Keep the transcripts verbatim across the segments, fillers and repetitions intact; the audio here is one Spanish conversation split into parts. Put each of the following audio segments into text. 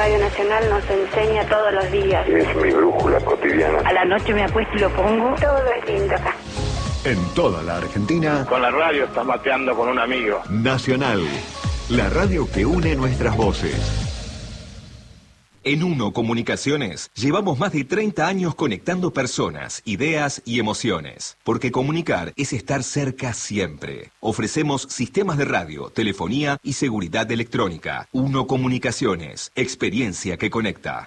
Radio Nacional nos enseña todos los días. Es mi brújula cotidiana. A la noche me acuesto y lo pongo. Todo es lindo acá. En toda la Argentina. Con la radio estás mateando con un amigo. Nacional, la radio que une nuestras voces. En Uno Comunicaciones llevamos más de treinta años conectando personas, ideas y emociones. Porque comunicar es estar cerca siempre. Ofrecemos sistemas de radio, telefonía y seguridad electrónica. Uno Comunicaciones, experiencia que conecta.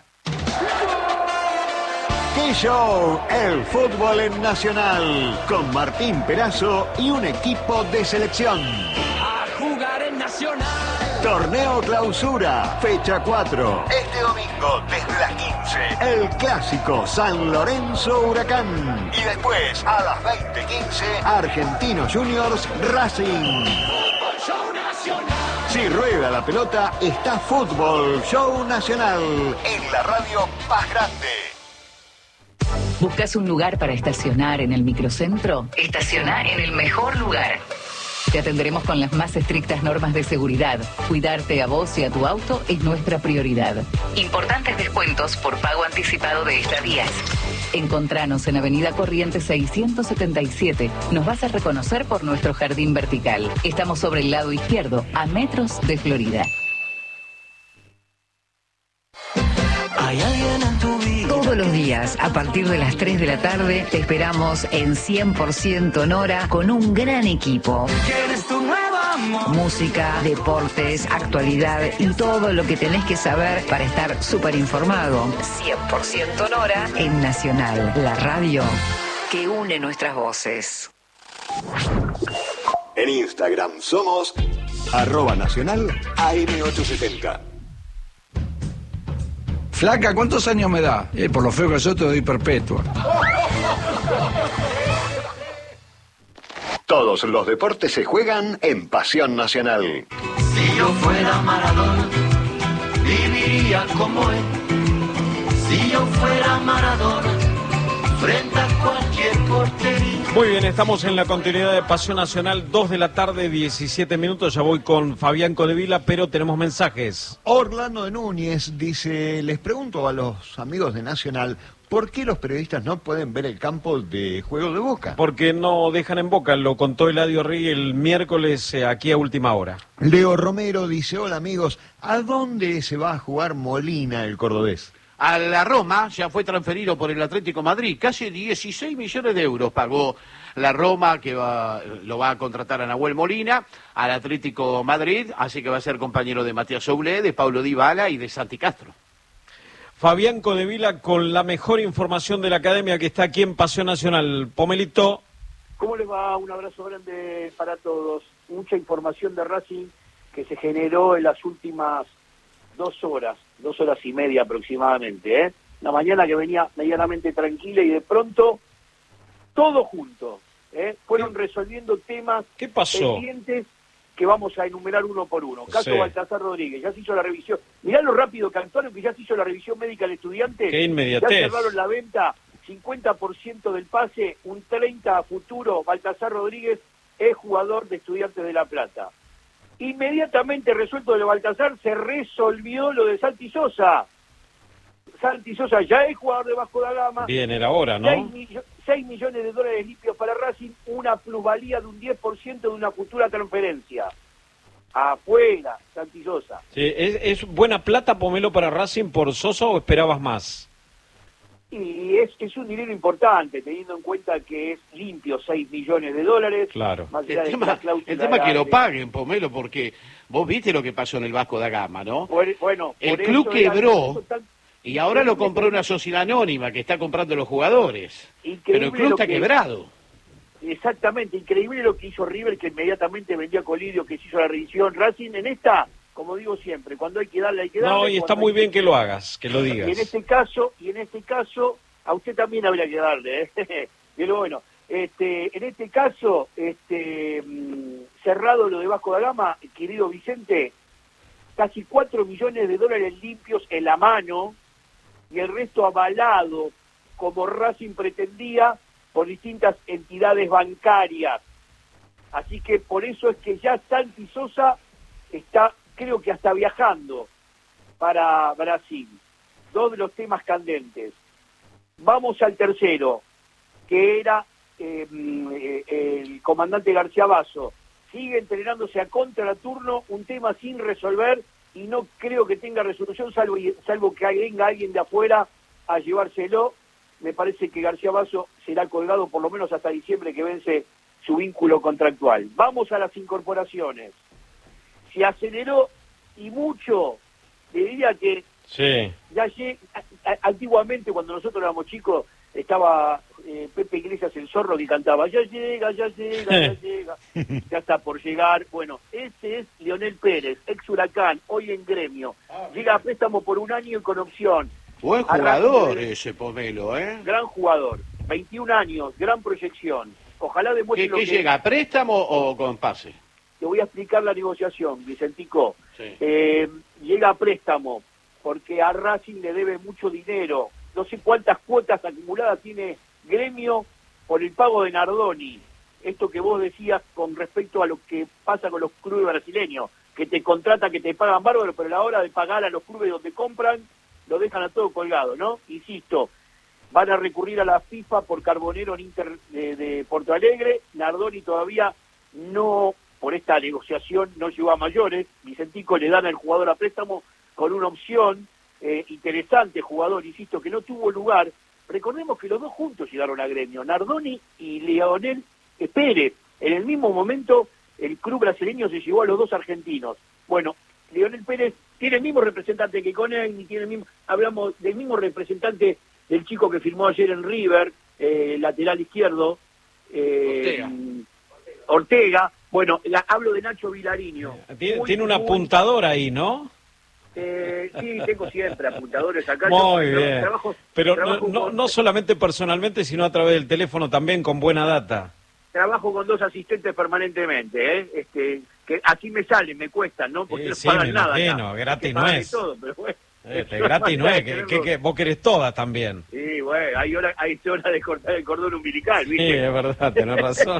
¡Qué show! El fútbol en Nacional. Con Martín Perazo y un equipo de selección. A jugar en Nacional. Torneo Clausura, fecha cuatro. Este domingo, desde las quince. El clásico San Lorenzo Huracán. Y después, a las veinte quince, Argentinos Juniors Racing. Fútbol Show Nacional. Si rueda la pelota, está Fútbol Show Nacional. En la radio más grande. ¿Buscas un lugar para estacionar en el microcentro? Estaciona en el mejor lugar. Te atenderemos con las más estrictas normas de seguridad. Cuidarte a vos y a tu auto es nuestra prioridad. Importantes descuentos por pago anticipado de estadías. Encontranos en Avenida Corrientes seiscientos setenta y siete. Nos vas a reconocer por nuestro jardín vertical. Estamos sobre el lado izquierdo, a metros de Florida. Hay alguien en tu vida. Todos los días, a partir de las tres de la tarde, te esperamos en cien por ciento Nora con un gran equipo. ¿Quién es tu nuevo amor? Música, deportes, actualidad y todo lo que tenés que saber para estar súper informado. cien por ciento Nora en Nacional, la radio que une nuestras voces. En Instagram somos arroba nacional A M ochocientos setenta. Flaca, ¿cuántos años me da? Eh, por lo feo que soy te doy perpetua. Todos los deportes se juegan en Pasión Nacional. Si yo fuera Maradona, viviría como él. Si yo fuera Maradona, frente a cualquier portería. Muy bien, estamos en la continuidad de Pasión Nacional, dos de la tarde, diecisiete minutos. Ya voy con Fabián Codevila, pero tenemos mensajes. Orlando de Núñez dice, les pregunto a los amigos de Nacional, ¿por qué los periodistas no pueden ver el campo de juego de Boca? Porque no dejan en Boca, lo contó Eladio Rigui el miércoles eh, aquí a última hora. Leo Romero dice, hola amigos, ¿a dónde se va a jugar Molina, el cordobés? A la Roma, ya fue transferido por el Atlético Madrid, casi dieciséis millones de euros pagó la Roma, que va, lo va a contratar a Nahuel Molina, al Atlético Madrid, así que va a ser compañero de Matías Soulé, de Paulo Dybala y de Santi Castro. Fabián Codevila con la mejor información de la academia que está aquí en Pasión Nacional. Pomelito. ¿Cómo les va? Un abrazo grande para todos. Mucha información de Racing que se generó en las últimas dos horas, dos horas y media aproximadamente, ¿eh? Una mañana que venía medianamente tranquila y de pronto todo junto, ¿eh? Fueron ¿Qué? resolviendo temas ¿Qué pasó? pendientes que vamos a enumerar uno por uno. Caso Sí. Baltasar Rodríguez, ya se hizo la revisión. Mirá lo rápido que actuaron, que ya se hizo la revisión médica al estudiante. Qué inmediatez. Ya cerraron la venta, cincuenta por ciento del pase, un treinta por ciento a futuro. Baltasar Rodríguez es jugador de Estudiantes de La Plata. Inmediatamente resuelto de Baltasar, se resolvió lo de Santi Sosa. Santi Sosa ya es jugador de Vasco da Gama. Bien, era hora, ¿no? seis millones de dólares limpios para Racing, una plusvalía de un diez por ciento de una futura transferencia. Afuera, Santi Sosa. Sí, ¿es, ¿Es buena plata, Pomelo, para Racing por Sosa o esperabas más? Y es, es un dinero importante, teniendo en cuenta que es limpio, seis millones de dólares. Claro. Más allá El de tema, la cláusula el tema de que lo la- paguen, Pomelo, porque vos viste lo que pasó en el Vasco da Gama, ¿no? Por- bueno, El por club eso era- quebró. eso tan- Y ahora lo compró una sociedad anónima que está comprando los jugadores. Increíble Pero el club lo está que- quebrado. Exactamente, increíble lo que hizo River, que inmediatamente vendía a Colidio, que se hizo la revisión. Racing en esta, como digo siempre, cuando hay que darle, hay que darle. No, y está cuando muy hay bien que lo hagas, que lo Y en digas. este caso, y en este caso, a usted también habría que darle, ¿eh? Pero bueno, este, en este caso, este, mm, cerrado lo de Vasco da Gama, querido Vicente, casi cuatro millones de dólares limpios en la mano, y el resto avalado, como Racing pretendía, por distintas entidades bancarias. Así que por eso es que ya Santi Sosa está, creo que hasta viajando. para Brasil. Dos de los temas candentes. Vamos al tercero, que era eh, eh, el comandante García Basso. Sigue entrenándose a contraturno, un tema sin resolver y no creo que tenga resolución, salvo, salvo que venga alguien de afuera a llevárselo. Me parece que García Basso será colgado por lo menos hasta diciembre, que vence su vínculo contractual. Vamos a las incorporaciones. Se aceleró y mucho, le diría que sí. ya lleg... antiguamente cuando nosotros éramos chicos estaba eh, Pepe Iglesias el zorro que cantaba ya llega, ya llega, ya llega, ya está por llegar. Bueno, ese es Leonel Pérez, ex Huracán, hoy en Gremio, llega a préstamo por un año y con opción. Buen jugador ese Pomelo, ¿eh? Gran jugador, veintiún años, gran proyección. Ojalá demuestre ¿Qué, lo qué que llega, a préstamo o con pase? Te voy a explicar la negociación, Vicentico. Sí. Eh, llega a préstamo porque a Racing le debe mucho dinero. No sé cuántas cuotas acumuladas tiene Gremio por el pago de Nardoni. Esto que vos decías con respecto a lo que pasa con los clubes brasileños, que te contratan, que te pagan bárbaro, pero a la hora de pagar a los clubes donde compran, lo dejan a todo colgado, ¿no? Insisto, van a recurrir a la FIFA por Carbonero en Inter de, de Porto Alegre. Nardoni todavía no, por esta negociación, no llegó a mayores. Vicentico le dan al jugador a préstamo con una opción eh, interesante, jugador, insisto, que no tuvo lugar. Recordemos que los dos juntos llegaron a Gremio, Nardoni y Leonel Pérez. En el mismo momento, el club brasileño se llevó a los dos argentinos. Bueno, Leonel Pérez tiene el mismo representante que Conegni, tiene el mismo, hablamos del mismo representante del chico que firmó ayer en River, eh, lateral izquierdo, eh, Ortega. Ortega. Bueno, la, hablo de Nacho Vilariño. Tiene, Muy, tiene un muy, apuntador ahí, ¿no? Eh, sí, tengo siempre apuntadores acá. Muy Yo, bien. Trabajo, Pero trabajo no, no, con, no solamente personalmente, sino a través del teléfono también, con buena data. Trabajo con dos asistentes permanentemente, ¿eh? Este, que así me salen, me cuestan, ¿no? Porque Eh, no sí, pagan me nada. imagino, acá. gratis Que no pagan es. Todo, pero bueno. Este, gratis no es, que, que, que vos querés todas también. Sí, bueno, hay hora, hay hora de cortar el cordón umbilical, ¿viste? Sí, es verdad, tenés razón.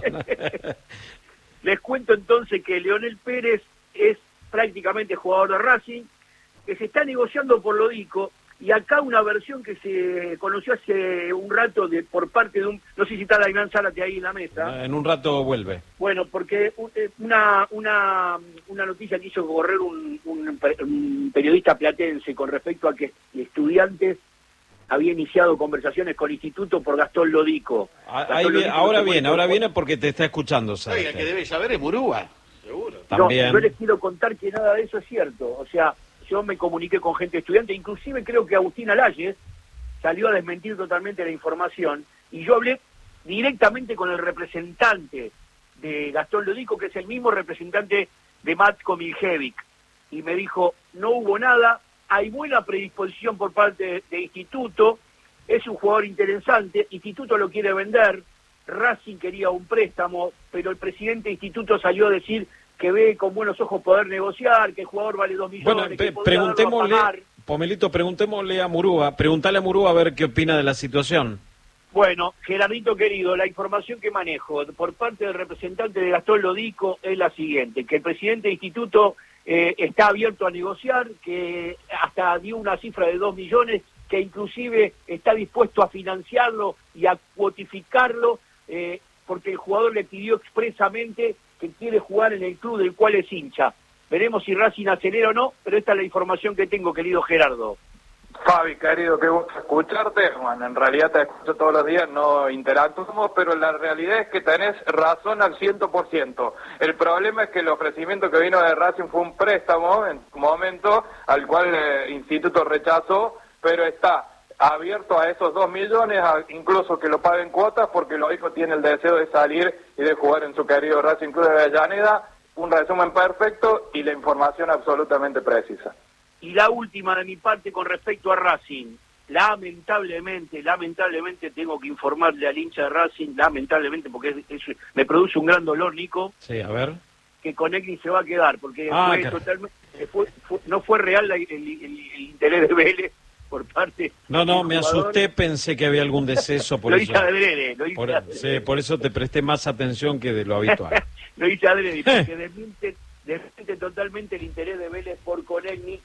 Les cuento entonces que Leonel Pérez es prácticamente jugador de Racing, que se está negociando por Lodico, y acá una versión que se conoció hace un rato de por parte de un, no sé si está Daimán Zárate ahí en la mesa. En un rato vuelve. Bueno, porque una una una noticia que hizo correr un, un, un periodista platense con respecto a que Estudiantes había iniciado conversaciones con el instituto por Gastón Lodico. Ahí Gastón viene, Lodico ahora no se viene, puede- ahora viene porque te está escuchando, ¿sabes? Oiga, que debe saber es Murúa, seguro. También. No, yo les quiero contar que nada de eso es cierto. O sea, yo me comuniqué con gente estudiante, inclusive creo que Agustín Alayes salió a desmentir totalmente la información, y yo hablé directamente con el representante de Gastón Lodico, que es el mismo representante de Matko Miljevic, y me dijo, no hubo nada, hay buena predisposición por parte de, de Instituto, es un jugador interesante, Instituto lo quiere vender, Racing quería un préstamo, pero el presidente de Instituto salió a decir que ve con buenos ojos poder negociar, que el jugador vale dos millones, Bueno, que pe- podría darlo a preguntémosle, pagar. Pomelito, preguntémosle a Murúa, preguntale a Murúa a ver qué opina de la situación. Bueno, Gerardito querido, la información que manejo por parte del representante de Gastón Lodico es la siguiente, que el presidente del instituto eh, está abierto a negociar, que hasta dio una cifra de dos millones, que inclusive está dispuesto a financiarlo y a cuotificarlo, eh, porque el jugador le pidió expresamente que quiere jugar en el club del cual es hincha. Veremos si Racing acelera o no, pero esta es la información que tengo, querido Gerardo. Fabi, querido, qué gusto escucharte. Bueno, en realidad te escucho todos los días, no interactuamos, pero la realidad es que tenés razón al ciento por ciento. El problema es que el ofrecimiento que vino de Racing fue un préstamo en su momento, al cual el Instituto rechazó, pero está abierto a esos dos millones, a incluso que lo paguen cuotas, porque lo hijo tiene el deseo de salir y de jugar en su querido Racing Club de Avellaneda. Un resumen perfecto y la información absolutamente precisa. Y la última de mi parte con respecto a Racing. Lamentablemente, lamentablemente tengo que informarle al hincha de Racing, lamentablemente, porque es, es, me produce un gran dolor, Nico, Sí, a ver. que Conegni se va a quedar, porque Ah, fue claro. totalmente, fue, fue, no fue real la, el, el, el interés de Vélez por parte No, no, del me jugador. asusté, pensé que había algún deceso, por Lo eso. hice adrede, lo hice Por, adrede. sí, por eso te presté más atención que de lo habitual. Lo hice adrede, porque desmiente, desmiente totalmente el interés de Vélez por Conegni.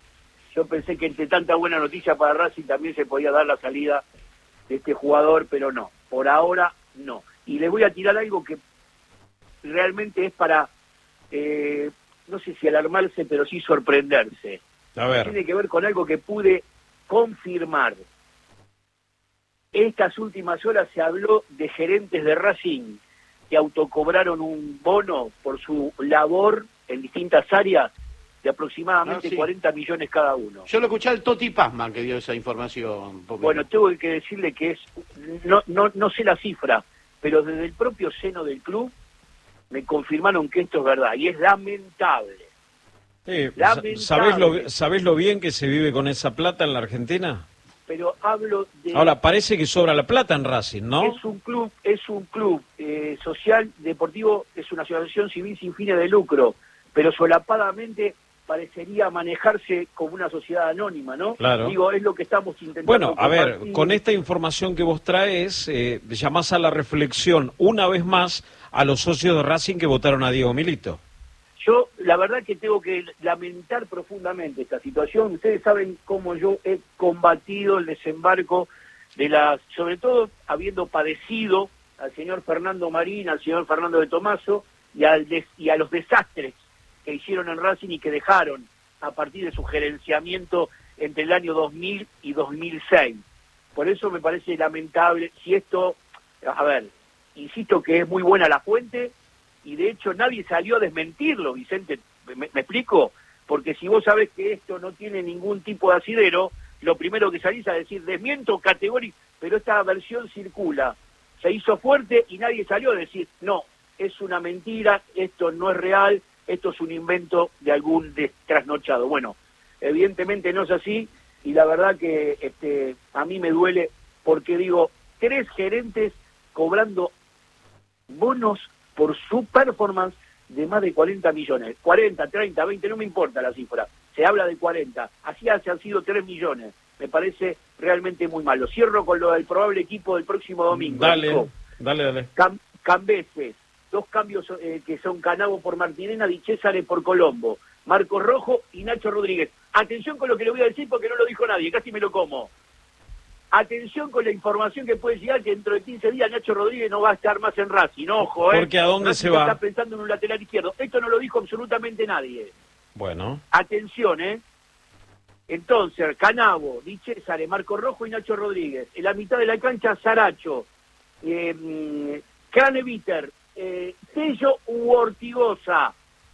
Yo pensé que entre tanta buena noticia para Racing también se podía dar la salida de este jugador, pero no, por ahora no. Y le voy a tirar algo que realmente es para, eh, no sé si alarmarse, pero sí sorprenderse. A ver. Tiene que ver con algo que pude confirmar. Estas últimas horas se habló de gerentes de Racing que autocobraron un bono por su labor en distintas áreas de aproximadamente Ah, sí. cuarenta millones cada uno. Yo lo escuché al Toti Pazman que dio esa información. Porque... Bueno, tengo que decirle que es, no, no, no sé la cifra, pero desde el propio seno del club me confirmaron que esto es verdad, y es lamentable. Sí, Lamentable. ¿sabés, lo, ¿Sabés lo bien que se vive con esa plata en la Argentina? Pero hablo de... Ahora, parece que sobra la plata en Racing, ¿no? Es un club, es un club eh, social, deportivo, es una asociación civil sin fines de lucro, pero solapadamente parecería manejarse como una sociedad anónima, ¿no? Claro. Digo, es lo que estamos intentando. Bueno, a ver, compartir. con esta información que vos traes, eh, llamás a la reflexión una vez más a los socios de Racing que votaron a Diego Milito. Yo, la verdad que tengo que lamentar profundamente esta situación. Ustedes saben cómo yo he combatido el desembarco de las, sobre todo habiendo padecido al señor Fernando Marín, al señor Fernando de Tomaso y, al des, y a los desastres que hicieron en Racing y que dejaron a partir de su gerenciamiento entre el año dos mil y dos mil seis. Por eso me parece lamentable, si esto, a ver, insisto que es muy buena la fuente, y de hecho nadie salió a desmentirlo, Vicente, ¿me, me explico? Porque si vos sabés que esto no tiene ningún tipo de asidero, lo primero que salís a decir, desmiento categórico, pero esta versión circula, se hizo fuerte y nadie salió a decir, no, es una mentira, esto no es real, esto es un invento de algún trasnochado. Bueno, evidentemente no es así, y la verdad que este, a mí me duele, porque digo, tres gerentes cobrando bonos por su performance de más de cuarenta millones, cuarenta, treinta, veinte, no me importa la cifra, se habla de cuarenta, así han sido tres millones, me parece realmente muy malo. Cierro con lo del probable equipo del próximo domingo. Dale, Nico. dale, dale. Cam Cambeses, dos cambios eh, que son Canavo por Martinena, Di Césare por Colombo, Marcos Rojo y Nacho Rodríguez. Atención con lo que le voy a decir porque no lo dijo nadie, casi me lo como. Atención con la información que puede llegar, que dentro de quince días Nacho Rodríguez no va a estar más en Racing, ojo, ¿eh? Porque ¿a dónde Racing se va? Está pensando en un lateral izquierdo. Esto no lo dijo absolutamente nadie. Bueno. Atención, ¿eh? Entonces, Canavo, Di Césare, Marco Rojo y Nacho Rodríguez. En la mitad de la cancha, Saracho, eh, Craneviter, eh, Tello u Ortigosa,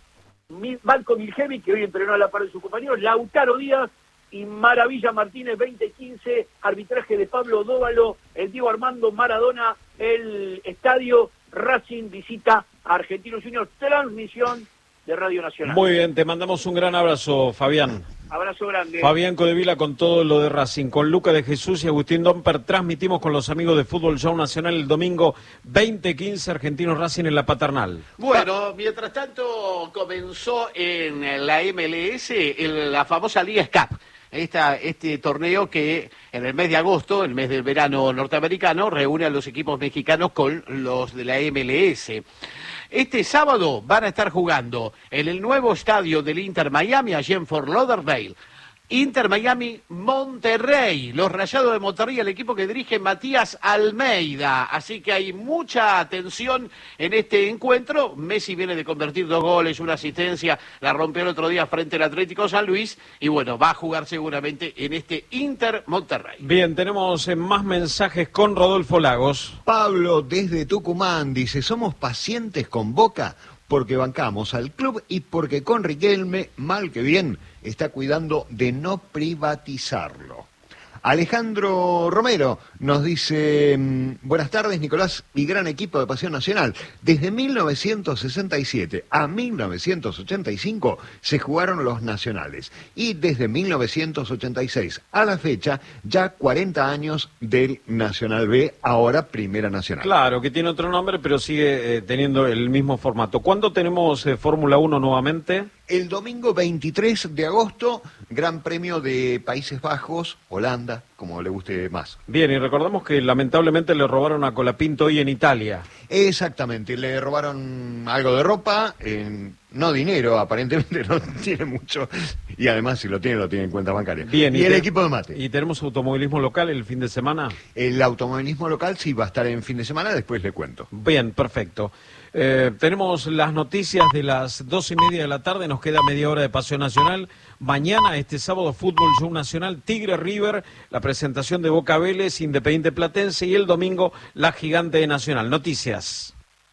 Marco Miljevic, que hoy entrenó a la par de sus compañeros, Lautaro Díaz y Maravilla Martínez, veinte quince, arbitraje de Pablo Dóvalo, el Diego Armando Maradona, el estadio Racing visita a Argentinos Juniors, transmisión de Radio Nacional. Muy bien, te mandamos un gran abrazo, Fabián. Abrazo grande. Fabián Codevila con todo lo de Racing. Con Luca de Jesús y Agustín Domper transmitimos con los amigos de Fútbol Show Nacional el domingo veinte quince Argentinos Racing en la Paternal. Bueno, mientras tanto comenzó en la M L S el, la famosa Liga S C A P. Esta, este torneo que en el mes de agosto, el mes del verano norteamericano, reúne a los equipos mexicanos con los de la M L S. Este sábado van a estar jugando en el nuevo estadio del Inter Miami, allí en Fort Lauderdale. Inter Miami Monterrey, los Rayados de Monterrey, el equipo que dirige Matías Almeida. Así que hay mucha atención en este encuentro. Messi viene de convertir dos goles, una asistencia, la rompió el otro día frente al Atlético San Luis. Y bueno, va a jugar seguramente en este Inter Monterrey. Bien, tenemos más mensajes con Rodolfo Lagos. Pablo desde Tucumán dice, somos pacientes con Boca porque bancamos al club y porque con Riquelme, mal que bien, está cuidando de no privatizarlo. Alejandro Romero nos dice, buenas tardes Nicolás y gran equipo de Pasión Nacional. Desde mil novecientos sesenta y siete a mil novecientos ochenta y cinco se jugaron los nacionales y desde mil novecientos ochenta y seis a la fecha ya cuarenta años del Nacional B, ahora Primera Nacional. Claro, que tiene otro nombre pero sigue eh, teniendo el mismo formato. ¿Cuándo tenemos eh, Fórmula uno nuevamente? El domingo veintitrés de agosto, Gran Premio de Países Bajos, Holanda, como le guste más. Bien, y recordamos que lamentablemente le robaron a Colapinto hoy en Italia. Exactamente, le robaron algo de ropa, eh, no dinero, aparentemente no tiene mucho, y además si lo tiene, lo tiene en cuenta bancaria. Bien, y, y el te... equipo de mate. ¿Y tenemos automovilismo local el fin de semana? El automovilismo local sí va a estar en fin de semana, después le cuento. Bien, perfecto. Eh, tenemos las noticias de las dos y media de la tarde, nos queda media hora de Paseo Nacional. Mañana, este sábado, Fútbol Show Nacional, Tigre River, la presentación de Boca Vélez, Independiente Platense, y el domingo, la Gigante de Nacional. Noticias.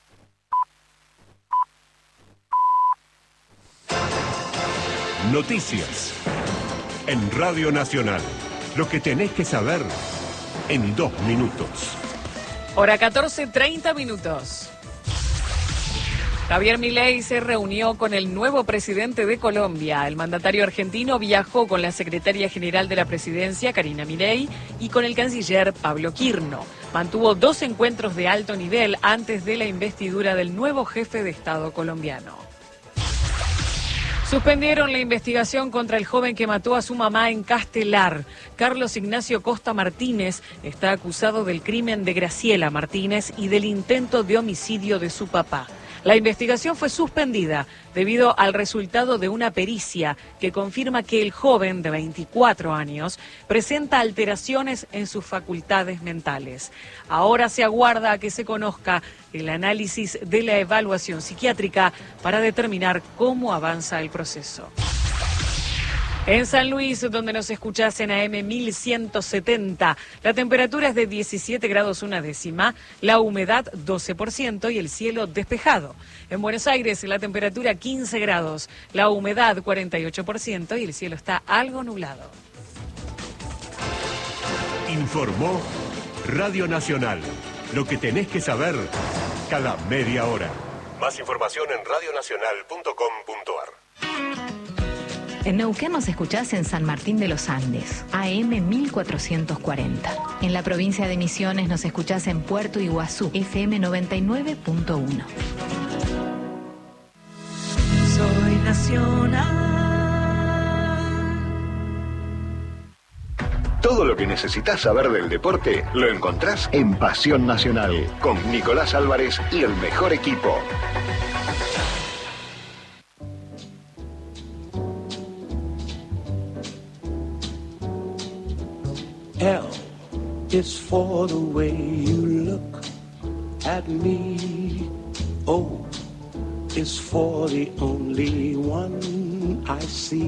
Noticias en Radio Nacional. Lo que tenés que saber en dos minutos. Hora catorce, treinta minutos. Javier Milei se reunió con el nuevo presidente de Colombia. El mandatario argentino viajó con la secretaria general de la presidencia, Karina Milei, y con el canciller Pablo Quirno. Mantuvo dos encuentros de alto nivel antes de la investidura del nuevo jefe de Estado colombiano. Suspendieron la investigación contra el joven que mató a su mamá en Castelar. Carlos Ignacio Costa Martínez está acusado del crimen de Graciela Martínez y del intento de homicidio de su papá. La investigación fue suspendida debido al resultado de una pericia que confirma que el joven de veinticuatro años presenta alteraciones en sus facultades mentales. Ahora se aguarda a que se conozca el análisis de la evaluación psiquiátrica para determinar cómo avanza el proceso. En San Luis, donde nos escuchás en A M mil ciento setenta, la temperatura es de diecisiete grados una décima, la humedad doce por ciento y el cielo despejado. En Buenos Aires, la temperatura quince grados, la humedad cuarenta y ocho por ciento y el cielo está algo nublado. Informó Radio Nacional. Lo que tenés que saber cada media hora. Más información en radio nacional punto com punto ar. En Neuquén nos escuchás en San Martín de los Andes, A M mil cuatrocientos cuarenta. En la provincia de Misiones nos escuchás en Puerto Iguazú, F M noventa y nueve punto uno. Soy nacional. Todo lo que necesitas saber del deporte lo encontrás en Pasión Nacional, con Nicolás Álvarez y el mejor equipo. L is for the way you look at me. O is for the only one I see.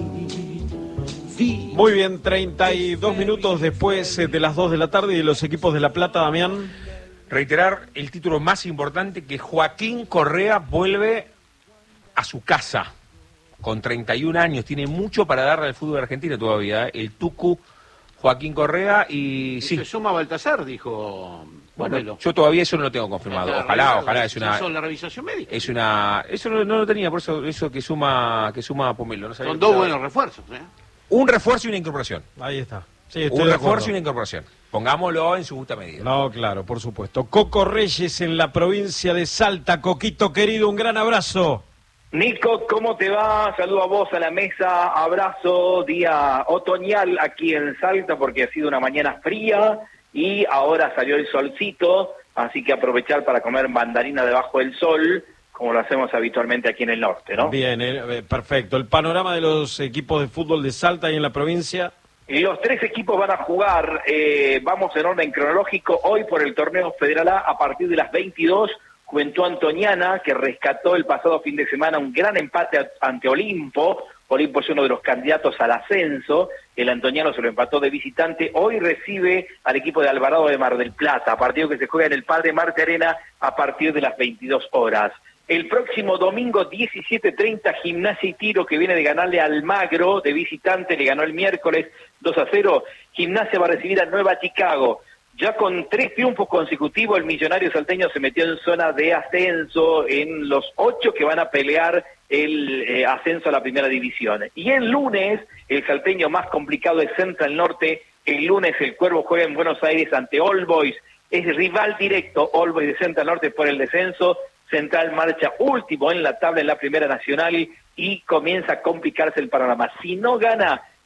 V. Muy bien, treinta y dos minutos después de las dos de la tarde y de los equipos de La Plata, Damián. Reiterar el título más importante, que Joaquín Correa vuelve a su casa con treinta y un años. Tiene mucho para darle al fútbol argentino todavía, ¿eh? El Tucu Joaquín Correa y sí. Se suma Baltasar, dijo. Bueno, yo todavía eso no lo tengo confirmado. La ojalá, revisa, ojalá es una. Son la revisión médica. Es una. Eso no, no lo tenía, por eso eso que suma que suma Pomelo. No sabía. Son dos buenos refuerzos, ¿eh? Un refuerzo y una incorporación. Ahí está. Sí, estoy un de refuerzo acuerdo. y una incorporación. Pongámoslo en su justa medida. No, claro, por supuesto. Coco Reyes en la provincia de Salta. Coquito querido, un gran abrazo. Nico, ¿cómo te va? Saludo a vos, a la mesa, abrazo, día otoñal aquí en Salta porque ha sido una mañana fría y ahora salió el solcito, así que aprovechar para comer mandarina debajo del sol, como lo hacemos habitualmente aquí en el norte, ¿no? Bien, eh, perfecto. El panorama de los equipos de fútbol de Salta y en la provincia. Los tres equipos van a jugar, eh, vamos en orden cronológico, hoy por el torneo Federal A a partir de las veintidós. Juventud Antoniana, que rescató el pasado fin de semana un gran empate ante Olimpo. Olimpo es uno de los candidatos al ascenso. El antoniano se lo empató de visitante. Hoy recibe al equipo de Alvarado de Mar del Plata, partido que se juega en el Padre Marte Arena a partir de las veintidós horas. El próximo domingo diecisiete treinta, Gimnasia y Tiro, que viene de ganarle al Almagro de visitante, le ganó el miércoles dos a cero. Gimnasia va a recibir a Nueva Chicago. Ya con tres triunfos consecutivos, el millonario salteño se metió en zona de ascenso en los ocho que van a pelear el eh, ascenso a la primera división. Y el lunes, el salteño más complicado es Central Norte. El lunes el Cuervo juega en Buenos Aires ante All Boys. Es rival directo All Boys de Central Norte por el descenso. Central marcha último en la tabla en la primera nacional y comienza a complicarse el panorama. Si no gana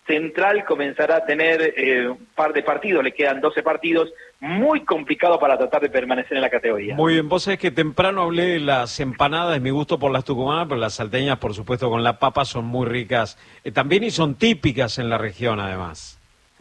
Central comenzará a tener eh, un par de partidos, le quedan doce partidos, muy complicado para tratar de permanecer en la categoría. Muy bien, vos sabés que temprano hablé de las empanadas, de mi gusto por las tucumanas, pero las salteñas, por supuesto, con la papa son muy ricas eh, también y son típicas en la región, además.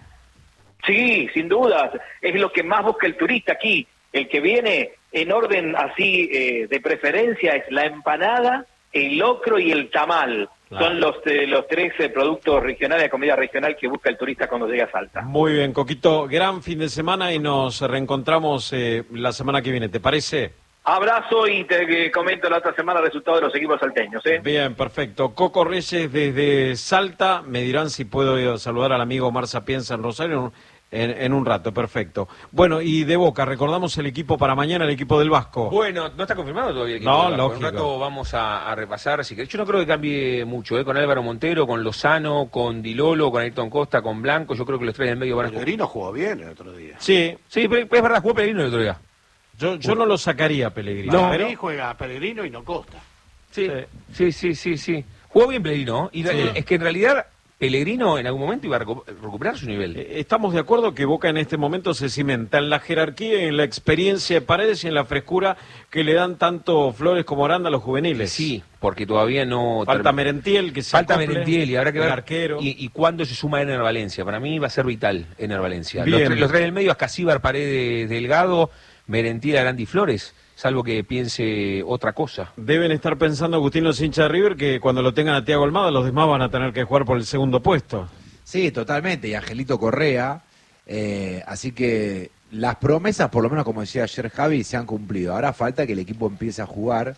Sí, sin dudas, es lo que más busca el turista aquí. El que viene en orden así eh, de preferencia es la empanada, el locro y el tamal. Claro. Son los eh, los tres eh, productos regionales de comida regional que busca el turista cuando llega a Salta. Muy bien, Coquito, gran fin de semana y nos reencontramos eh, la semana que viene, ¿te parece? Abrazo y te eh, comento la otra semana el resultado de los equipos salteños, ¿eh? Bien, perfecto. Coco Reyes desde Salta, me dirán si puedo saludar al amigo Omar Sapienza en Rosario en, en un rato, perfecto. Bueno, y de Boca, recordamos el equipo para mañana, el equipo del Vasco. Bueno, no está confirmado todavía el equipo no, del Vasco. lógico. En un rato vamos a, a repasar, así que yo no creo que cambie mucho, ¿eh? Con Álvaro Montero, con Lozano, con Di Lolo, con Ayrton Costa, con Blanco, yo creo que los tres del medio van a jugar. Pellegrino jugó bien el otro día. Sí, sí, pero es verdad, jugó Pellegrino el otro día. Yo, yo no lo sacaría a Pellegrino. No, pero... ahí juega Pellegrino y no Costa. Sí, sí, sí, sí, sí. Jugó bien Pellegrino, y sí. Es que en realidad Pellegrino en algún momento iba a recu recuperar su nivel. Estamos de acuerdo que Boca en este momento se cimenta en la jerarquía, en la experiencia de Paredes y en la frescura que le dan tanto Flores como Aranda a los juveniles. Sí, porque todavía no... Falta Merentiel, que se Falta acople, Merentiel y habrá que ver arquero. Y, y cuándo se suma Ener Valencia. Para mí va a ser vital Ener Valencia. Bien. Los, tres, los tres del medio, Ascasíbar, Paredes, Delgado, Merentiel, Aranda y Flores, salvo que piense otra cosa. Deben estar pensando, Agustín, los hinchas de River, que cuando lo tengan a Thiago Almada, los demás van a tener que jugar por el segundo puesto. Sí, totalmente, y Angelito Correa, eh, así que las promesas, por lo menos como decía ayer Javi, se han cumplido. Ahora falta que el equipo empiece a jugar,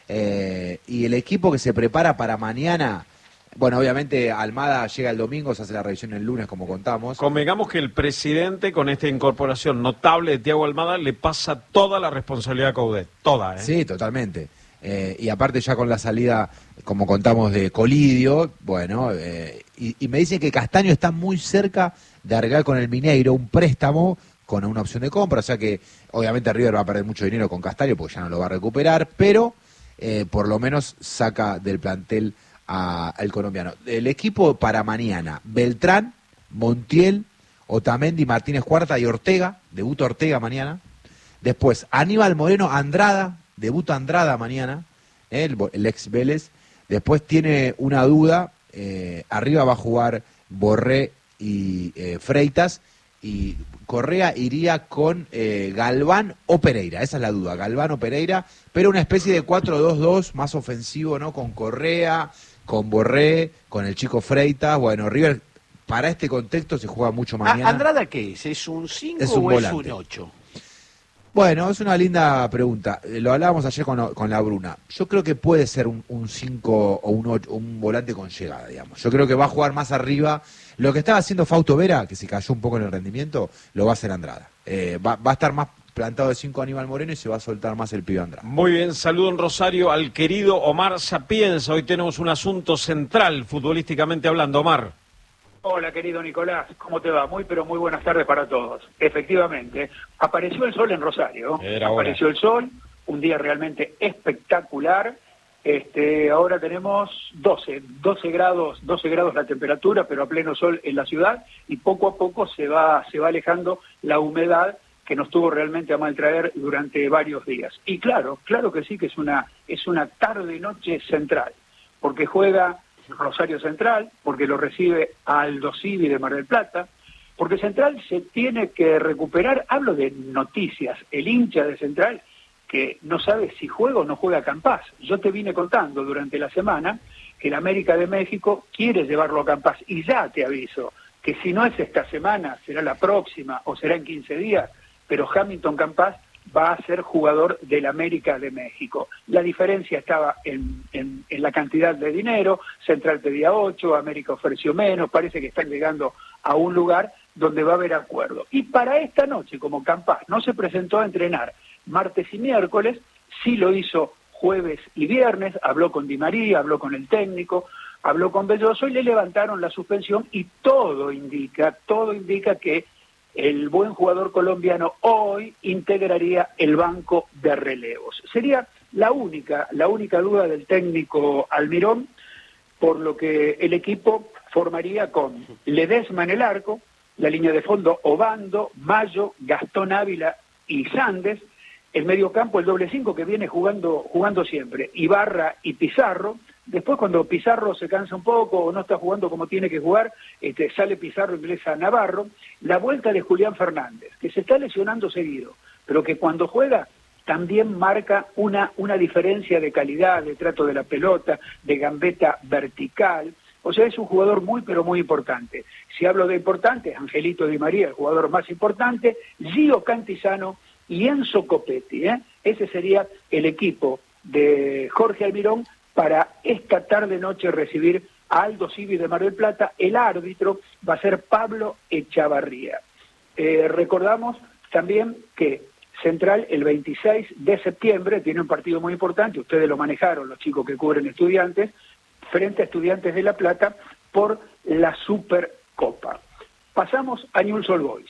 eh, y el equipo que se prepara para mañana... Bueno, obviamente Almada llega el domingo, se hace la revisión el lunes, como contamos. Convengamos que el presidente, con esta incorporación notable de Thiago Almada, le pasa toda la responsabilidad a Coudet, toda, ¿eh? Sí, totalmente. Eh, y aparte ya con la salida, como contamos, de Colidio, bueno, eh, y, y me dicen que Castaño está muy cerca de arreglar con el Mineiro un préstamo con una opción de compra, o sea que obviamente River va a perder mucho dinero con Castaño porque ya no lo va a recuperar, pero eh, por lo menos saca del plantel al colombiano. El equipo para mañana: Beltrán, Montiel, Otamendi, Martínez Cuarta y Ortega. Debuta Ortega mañana. Después Aníbal Moreno, Andrada. Debuta Andrada mañana, eh, el, el ex Vélez. Después tiene una duda. Eh, arriba va a jugar Borré y eh, Freitas. Y Correa iría con eh, Galván o Pereira. Esa es la duda, Galván o Pereira. Pero una especie de cuatro dos dos más ofensivo, ¿no? Con Correa, con Borré, con el chico Freitas. Bueno, River para este contexto se juega mucho mañana. ¿Andrada qué es? ¿Es un cinco es un o volante. Es un ocho? Bueno, es una linda pregunta. Lo hablábamos ayer con, con la Bruna. Yo creo que puede ser un cinco o un ocho, un volante con llegada, digamos. Yo creo que va a jugar más arriba. Lo que estaba haciendo Fausto Vera, que se cayó un poco en el rendimiento, lo va a hacer Andrada. Eh, va, va a estar más plantado de cinco Aníbal Moreno y se va a soltar más el pibe Andrada. Muy bien, saludo en Rosario al querido Omar Sapienza. Hoy tenemos un asunto central, futbolísticamente hablando. Omar. Hola, querido Nicolás, ¿cómo te va? Muy, pero muy buenas tardes para todos. Efectivamente, apareció el sol en Rosario. Era apareció el sol, un día realmente espectacular. Este, ahora tenemos doce, doce grados, doce grados la temperatura, pero a pleno sol en la ciudad, y poco a poco se va, se va alejando la humedad que nos tuvo realmente a maltraer durante varios días. Y claro, claro que sí que es una, es una tarde-noche central, porque juega Rosario Central, porque lo recibe Aldo Civi de Mar del Plata, porque Central se tiene que recuperar. Hablo de noticias, el hincha de Central que no sabe si juega o no juega Campás. Yo te vine contando durante la semana que el América de México quiere llevarlo a Campás, y ya te aviso que si no es esta semana, será la próxima o será en quince días, pero Hamilton Campás va a ser jugador del América de México. La diferencia estaba en, en, en la cantidad de dinero. Central pedía ocho, América ofreció menos, parece que están llegando a un lugar donde va a haber acuerdo. Y para esta noche, como Campás no se presentó a entrenar martes y miércoles, sí lo hizo jueves y viernes, habló con Di María, habló con el técnico, habló con Belloso y le levantaron la suspensión, y todo indica, todo indica que el buen jugador colombiano hoy integraría el banco de relevos. Sería la única, la única duda del técnico Almirón, por lo que el equipo formaría con Ledesma en el arco, la línea de fondo Obando, Mayo, Gastón Ávila y Sandes, el mediocampo el doble cinco que viene jugando jugando siempre, Ibarra y Pizarro. Después cuando Pizarro se cansa un poco o no está jugando como tiene que jugar, este, sale Pizarro y ingresa Navarro. La vuelta de Julián Fernández, que se está lesionando seguido, pero que cuando juega también marca una, una diferencia de calidad, de trato de la pelota, de gambeta vertical. O sea, es un jugador muy, pero muy importante. Si hablo de importante, Angelito Di María, el jugador más importante, Gio Cantizano y Enzo Copetti. ¿eh? Ese sería el equipo de Jorge Almirón para esta tarde-noche recibir a Aldo Civi de Mar del Plata. El árbitro va a ser Pablo Echavarría. Eh, recordamos también que Central el veintiséis de septiembre tiene un partido muy importante, ustedes lo manejaron, los chicos que cubren Estudiantes, frente a Estudiantes de La Plata por la Supercopa. Pasamos a Newell's Old Boys.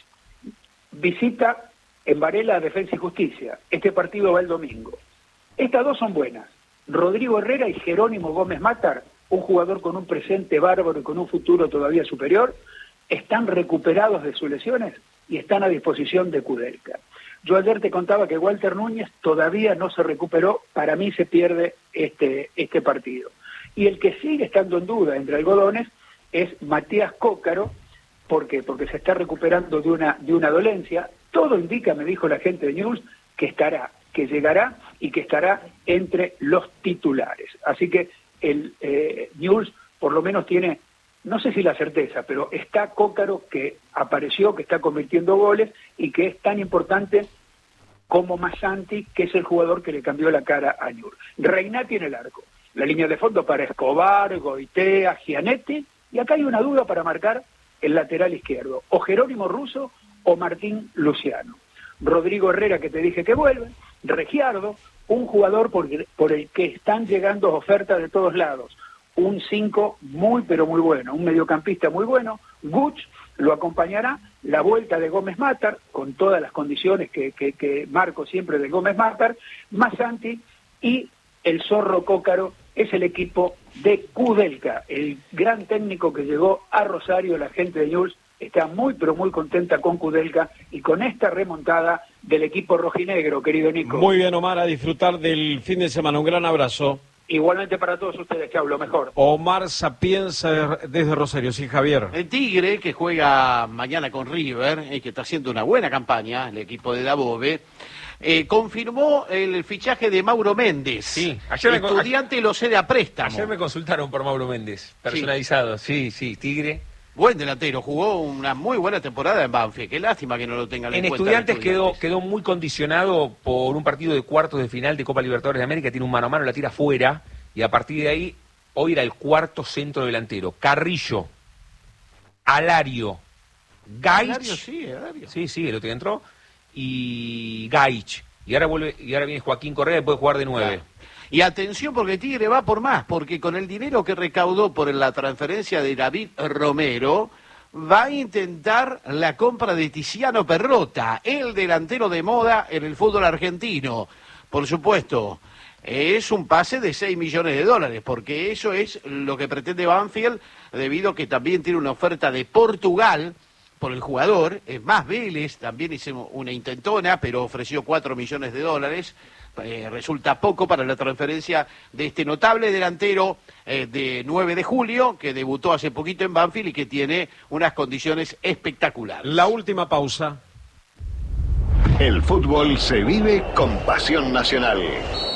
Visita en Varela a Defensa y Justicia. Este partido va el domingo. Estas dos son buenas. Rodrigo Herrera y Jerónimo Gómez Matar, un jugador con un presente bárbaro y con un futuro todavía superior, están recuperados de sus lesiones y están a disposición de Kudelka. Yo ayer te contaba que Walter Núñez todavía no se recuperó, para mí se pierde este, este partido. Y el que sigue estando en duda entre algodones es Matías Cócaro. ¿Por qué? Porque se está recuperando de una, de una dolencia. Todo indica, me dijo la gente de Newell's, que estará, que llegará y que estará entre los titulares. Así que el eh, Newell's por lo menos tiene, no sé si la certeza, pero está Cócaro, que apareció, que está convirtiendo goles y que es tan importante como Massanti, que es el jugador que le cambió la cara a Newell's. Reinati en el arco. La línea de fondo para Escobar, Goitea, Gianetti, y acá hay una duda para marcar el lateral izquierdo, o Jerónimo Russo o Martín Luciano. Rodrigo Herrera, que te dije que vuelve, Regiardo, un jugador por, por el que están llegando ofertas de todos lados, un cinco muy pero muy bueno, un mediocampista muy bueno, Guch lo acompañará, la vuelta de Gómez Matar, con todas las condiciones que, que, que marco siempre de Gómez Matar, Massanti y el Zorro Cócaro. Es el equipo de Kudelka, el gran técnico que llegó a Rosario. La gente de Newell's está muy, pero muy contenta con Kudelka y con esta remontada del equipo rojinegro, querido Nico. Muy bien, Omar, a disfrutar del fin de semana. Un gran abrazo. Igualmente para todos ustedes, chau, lo mejor. Omar Sapienza desde Rosario, sí, Javier. El Tigre, que juega mañana con River, y que está haciendo una buena campaña, el equipo de Dabove, Eh, confirmó el fichaje de Mauro Méndez. Sí, ayer me, Estudiante lo cede a préstamo. Ayer me consultaron por Mauro Méndez, personalizado. Sí, sí, sí, Tigre. Buen delantero, jugó una muy buena temporada en Banfield. Qué lástima que no lo tengan en, en cuenta. Estudiantes, quedó, quedó muy condicionado por un partido de cuartos de final de Copa Libertadores de América. Tiene un mano a mano, la tira afuera. Y a partir de ahí, hoy era el cuarto centro delantero. Carrillo, Alario, Gaich. Alario, sí, Alario. Sí, sí, el otro que entró. Y Gaich. Y ahora vuelve, y ahora viene Joaquín Correa y puede jugar de nueve. Claro. Y atención porque Tigre va por más, porque con el dinero que recaudó por la transferencia de David Romero, va a intentar la compra de Tiziano Perrota, el delantero de moda en el fútbol argentino. Por supuesto, es un pase de seis millones de dólares, porque eso es lo que pretende Banfield, debido a que también tiene una oferta de Portugal por el jugador. Es más, Vélez también hizo una intentona, pero ofreció cuatro millones de dólares. Eh, resulta poco para la transferencia de este notable delantero eh, de nueve de julio, que debutó hace poquito en Banfield y que tiene unas condiciones espectaculares. La última pausa. El fútbol se vive con pasión nacional.